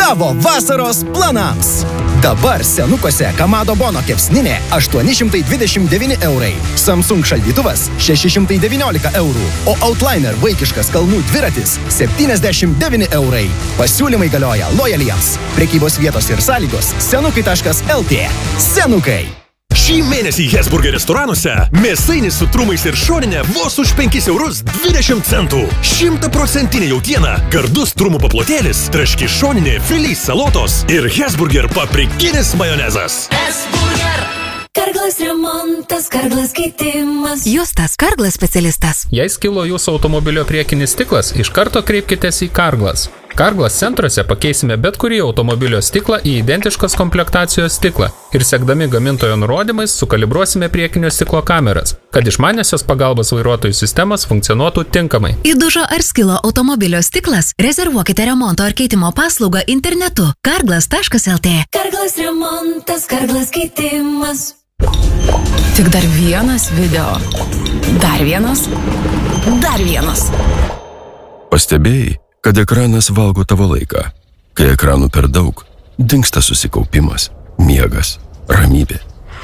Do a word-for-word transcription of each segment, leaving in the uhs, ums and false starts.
tavo vasaros planams. Dabar senukose Kamado Bono kepsninė aštuoni šimtai dvidešimt devyni eurai, Samsung šaldytuvas šeši šimtai devyniolika eurų, o Outliner vaikiškas kalnų dviratis septyniasdešimt devyni eurai. Pasiūlymai galioja lojaliems. Prekybos vietos ir sąlygos senukai taškas lt. Senukai. Šį mėnesį Hesburger restoranuose mėsainis su trumais ir šoninė vos už penkis eurus dvidešimt centų. Šimtaprocentinė jautiena, gardus trumų paplotėlis, traški šoninė, filys salotos ir Hesburger paprikinis majonezas. Hesburger. Karglas remontas, Karglas keitimas. Justas, Karglas specialistas. Jei skilo jūsų automobilio priekinis stiklas, iš karto kreipkitės į Karglas. Karglas centruose pakeisime bet kurį automobilio stiklą į identiškos komplektacijos stiklą ir sekdami gamintojo nurodymais sukalibruosime priekinio stiklo kameras, kad išmaniosios pagalbos vairuotojų sistemas funkcionuotų tinkamai. Įdužo ar skilo automobilio stiklas? Rezervuokite remonto ar keitimo paslaugą internetu karglas taškas lt. Karglas remontas, Karglas keitimas. Tik dar vienas video. Dar vienas. Dar vienas. Pastebėjai, kad ekranas valgo tavo laiką. Kai ekranų per daug, dingsta susikaupimas, miegas, ramybė.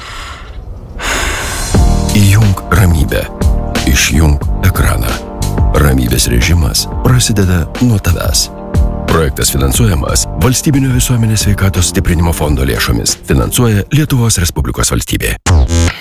Įjunk ramybę. Išjunk ekraną. Ramybės režimas prasideda nuo tavęs. Projektas finansuojamas Valstybinio visuomenės sveikatos stiprinimo fondo lėšomis. Finansuoja Lietuvos Respublikos valstybė.